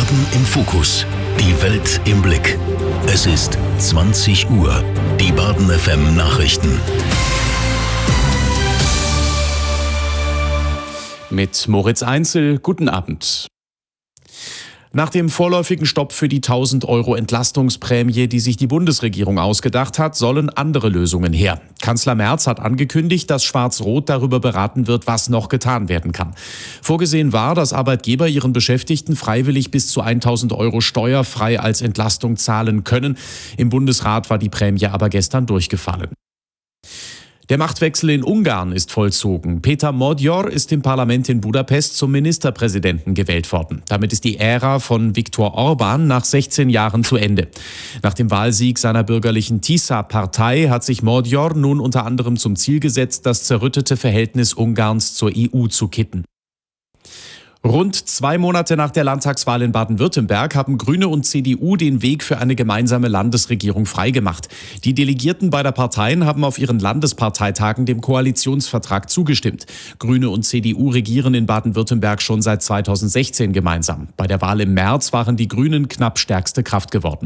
Baden im Fokus. Die Welt im Blick. Es ist 20 Uhr. Die Baden FM Nachrichten. Mit Moritz Einzel, guten Abend. Nach dem vorläufigen Stopp für die 1.000 € Entlastungsprämie, die sich die Bundesregierung ausgedacht hat, sollen andere Lösungen her. Kanzler Merz hat angekündigt, dass Schwarz-Rot darüber beraten wird, was noch getan werden kann. Vorgesehen war, dass Arbeitgeber ihren Beschäftigten freiwillig bis zu 1.000 € steuerfrei als Entlastung zahlen können. Im Bundesrat war die Prämie aber gestern durchgefallen. Der Machtwechsel in Ungarn ist vollzogen. Péter Magyar ist im Parlament in Budapest zum Ministerpräsidenten gewählt worden. Damit ist die Ära von Viktor Orbán nach 16 Jahren zu Ende. Nach dem Wahlsieg seiner bürgerlichen TISA-Partei hat sich Magyar nun unter anderem zum Ziel gesetzt, das zerrüttete Verhältnis Ungarns zur EU zu kitten. Rund 2 Monate nach der Landtagswahl in Baden-Württemberg haben Grüne und CDU den Weg für eine gemeinsame Landesregierung freigemacht. Die Delegierten beider Parteien haben auf ihren Landesparteitagen dem Koalitionsvertrag zugestimmt. Grüne und CDU regieren in Baden-Württemberg schon seit 2016 gemeinsam. Bei der Wahl im März waren die Grünen knapp stärkste Kraft geworden.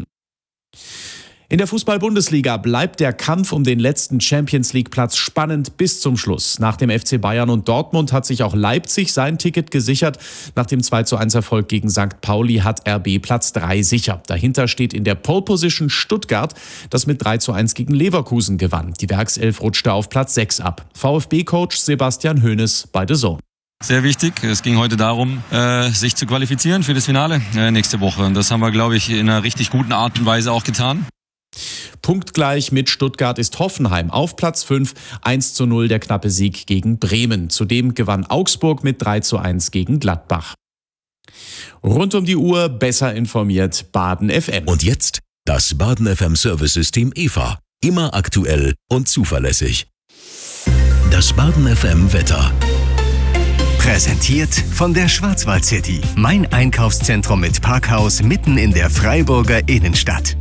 In der Fußball-Bundesliga bleibt der Kampf um den letzten Champions-League-Platz spannend bis zum Schluss. Nach dem FC Bayern und Dortmund hat sich auch Leipzig sein Ticket gesichert. Nach dem 2:1-Erfolg gegen St. Pauli hat RB Platz 3 sicher. Dahinter steht in der Pole-Position Stuttgart, das mit 3:1 gegen Leverkusen gewann. Die Werkself rutschte auf Platz 6 ab. VfB-Coach Sebastian Hoeneß bei The Zone. Sehr wichtig. Es ging heute darum, sich zu qualifizieren für das Finale nächste Woche. Und das haben wir, glaube ich, in einer richtig guten Art und Weise auch getan. Punktgleich mit Stuttgart ist Hoffenheim auf Platz 5, 1:0 der knappe Sieg gegen Bremen. Zudem gewann Augsburg mit 3:1 gegen Gladbach. Rund um die Uhr besser informiert Baden FM. Und jetzt das Baden FM Service-System EVA. Immer aktuell und zuverlässig. Das Baden FM Wetter. Präsentiert von der Schwarzwald City. Mein Einkaufszentrum mit Parkhaus mitten in der Freiburger Innenstadt.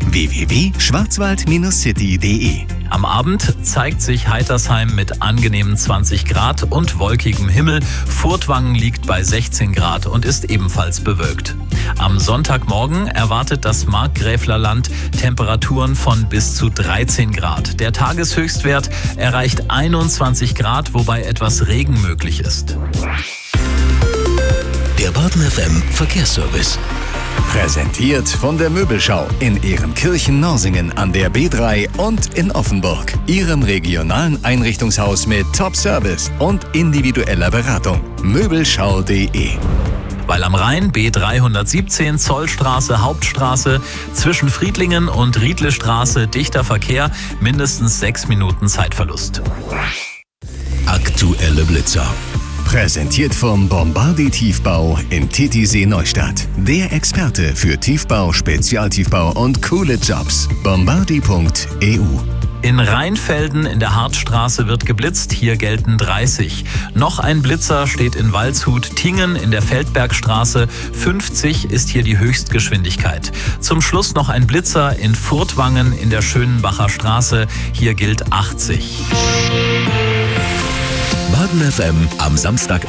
www.schwarzwald-city.de. Am Abend zeigt sich Heitersheim mit angenehmen 20 Grad und wolkigem Himmel. Furtwangen liegt bei 16 Grad und ist ebenfalls bewölkt. Am Sonntagmorgen erwartet das Markgräflerland Temperaturen von bis zu 13 Grad. Der Tageshöchstwert erreicht 21 Grad, wobei etwas Regen möglich ist. Der Baden FM Verkehrsservice. Präsentiert von der Möbelschau in Ehrenkirchen-Norsingen an der B3 und in Offenburg. Ihrem regionalen Einrichtungshaus mit Top-Service und individueller Beratung. Möbelschau.de. Weil am Rhein B317 Zollstraße Hauptstraße zwischen Friedlingen und Riedlestraße dichter Verkehr, mindestens 6 Minuten Zeitverlust. Aktuelle Blitzer. Präsentiert vom Bombardi Tiefbau in Titisee Neustadt. Der Experte für Tiefbau, Spezialtiefbau und coole Jobs. Bombardi.eu. In Rheinfelden in der Hartstraße wird geblitzt, hier gelten 30. Noch ein Blitzer steht in Waldshut-Tingen in der Feldbergstraße, 50 ist hier die Höchstgeschwindigkeit. Zum Schluss noch ein Blitzer in Furtwangen in der Schönenbacher Straße, hier gilt 80. Baden FM am Samstag